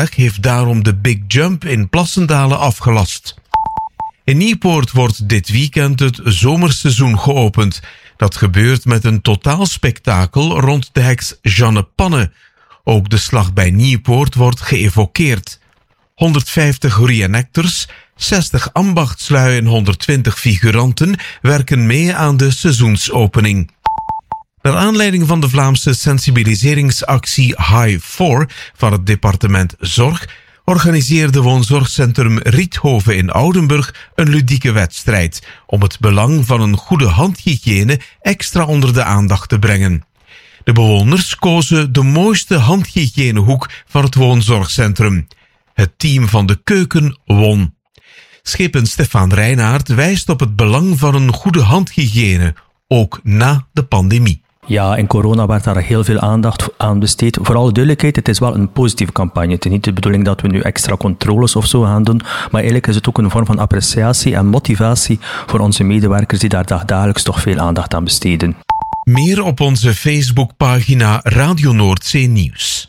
Spoorweg heeft daarom de Big Jump in Plassendalen afgelast. In Nieuwpoort wordt dit weekend het zomerseizoen geopend. Dat gebeurt met een totaalspektakel rond de heks Jeanne Panne. Ook de slag bij Nieuwpoort wordt geëvokeerd. 150 reenactors, 60 ambachtslui en 120 figuranten werken mee aan de seizoensopening. Naar aanleiding van de Vlaamse sensibiliseringsactie High 4 van het departement Zorg organiseerde woonzorgcentrum Riethoven in Oudenburg een ludieke wedstrijd om het belang van een goede handhygiëne extra onder de aandacht te brengen. De bewoners kozen de mooiste handhygiënehoek van het woonzorgcentrum. Het team van de keuken won. Schipper Stefan Reinaert wijst op het belang van een goede handhygiëne, ook na de pandemie. Ja, in corona werd daar heel veel aandacht aan besteed. Voor alle duidelijkheid, het is wel een positieve campagne. Het is niet de bedoeling dat we nu extra controles of zo gaan doen, maar eigenlijk is het ook een vorm van appreciatie en motivatie voor onze medewerkers die daar dagelijks toch veel aandacht aan besteden. Meer op onze Facebookpagina Radio Noordzee Nieuws.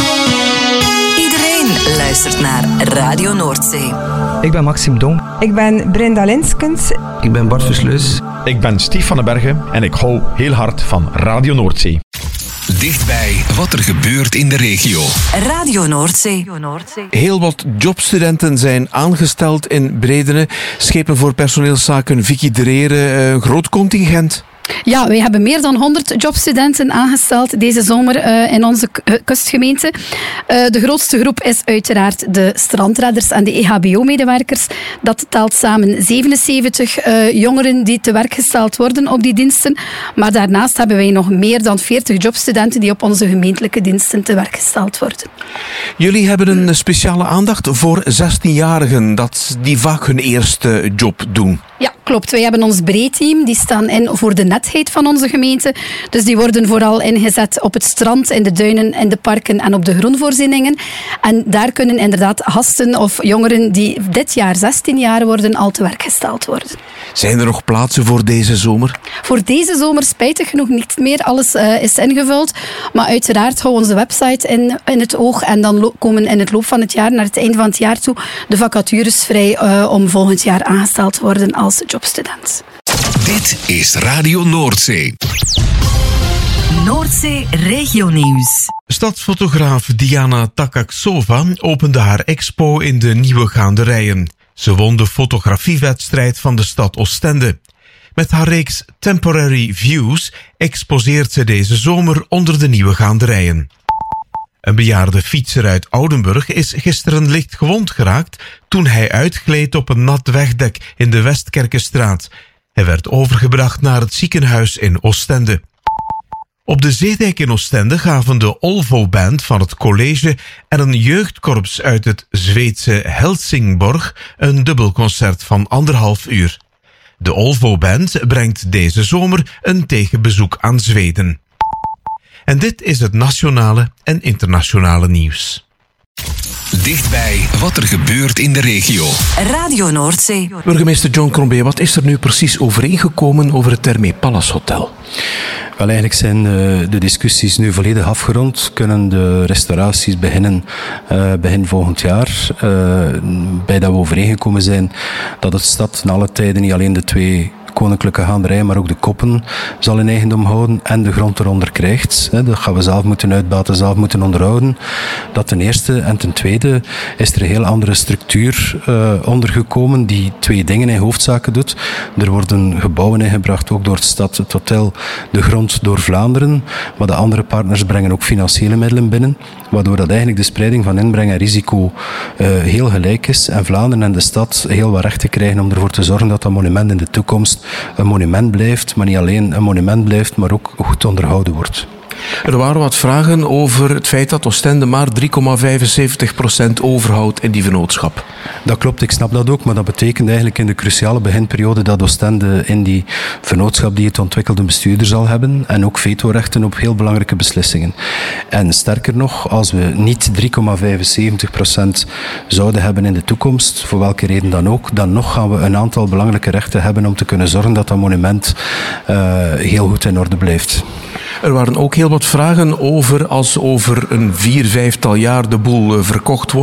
Iedereen luistert naar Radio Noordzee. Ik ben Maxime Dong. Ik ben Brenda Linskens. Ik ben Bart Versluis. Ik ben Stief van den Bergen en ik hou heel hard van Radio Noordzee. Dichtbij wat er gebeurt in de regio. Radio Noordzee. Heel wat jobstudenten zijn aangesteld in Bredene. Schepen voor personeelszaken Vicky Drere, een groot contingent. Ja, wij hebben meer dan 100 jobstudenten aangesteld deze zomer in onze kustgemeente. De grootste groep is uiteraard de strandredders en de EHBO-medewerkers. Dat telt samen 77 jongeren die te werk gesteld worden op die diensten. Maar daarnaast hebben wij nog meer dan 40 jobstudenten die op onze gemeentelijke diensten te werk gesteld worden. Jullie hebben een speciale aandacht voor 16-jarigen, die vaak hun eerste job doen. Ja, klopt. Wij hebben ons breedteam. Die staan in voor de netheid van onze gemeente. Dus die worden vooral ingezet op het strand, in de duinen, in de parken en op de groenvoorzieningen. En daar kunnen inderdaad gasten of jongeren die dit jaar 16 jaar worden al te werk gesteld worden. Zijn er nog plaatsen voor deze zomer? Voor deze zomer spijtig genoeg niet meer. Alles is ingevuld. Maar uiteraard houden we onze website in het oog. En dan komen in het loop van het jaar, naar het einde van het jaar toe, de vacatures vrij om volgend jaar aangesteld te worden als jobstudent. Dit is Radio Noordzee. Noordzee Regionieuws. Stadsfotograaf Diana Takaksova opende haar expo in de Nieuwe Gaanderijen. Ze won de fotografiewedstrijd van de stad Oostende. Met haar reeks Temporary Views exposeert ze deze zomer onder de Nieuwe Gaanderijen. Een bejaarde fietser uit Oudenburg is gisteren licht gewond geraakt toen hij uitgleed op een nat wegdek in de Westkerkenstraat. Hij werd overgebracht naar het ziekenhuis in Oostende. Op de zeedijk in Oostende gaven de Olvo-band van het college en een jeugdkorps uit het Zweedse Helsingborg een dubbelconcert van 1,5 uur. De Olvo-band brengt deze zomer een tegenbezoek aan Zweden. En dit is het nationale en internationale nieuws. Dichtbij wat er gebeurt in de regio. Radio Noordzee. Burgemeester John Crombie, wat is er nu precies overeengekomen over het Thermé Palace Hotel? Wel, eigenlijk zijn de discussies nu volledig afgerond. Kunnen de restauraties beginnen begin volgend jaar. Bij dat we overeengekomen zijn dat de stad na alle tijden niet alleen de 2 koninklijke gaanderijen, maar ook de koppen zal in eigendom houden en de grond eronder krijgt. Dat gaan we zelf moeten uitbaten, zelf moeten onderhouden. Dat ten eerste. En ten tweede is er een heel andere structuur ondergekomen die 2 dingen in hoofdzaken doet. Er worden gebouwen ingebracht, ook door de stad, het hotel, de grond door Vlaanderen. Maar de andere partners brengen ook financiële middelen binnen, waardoor dat eigenlijk de spreiding van inbreng en risico heel gelijk is en Vlaanderen en de stad heel wat rechten krijgen om ervoor te zorgen dat dat monument in de toekomst een monument blijft, maar niet alleen een monument blijft, maar ook goed onderhouden wordt. Er waren wat vragen over het feit dat Oostende maar 3,75% overhoudt in die vennootschap. Dat klopt, ik snap dat ook, maar dat betekent eigenlijk in de cruciale beginperiode dat Oostende in die vennootschap die het ontwikkelde bestuurder zal hebben en ook vetorechten op heel belangrijke beslissingen. En sterker nog, als we niet 3,75% zouden hebben in de toekomst, voor welke reden dan ook, dan nog gaan we een aantal belangrijke rechten hebben om te kunnen zorgen dat dat monument heel goed in orde blijft. Er waren ook heel wat vragen over als over een 4-5 jaar de boel verkocht wordt.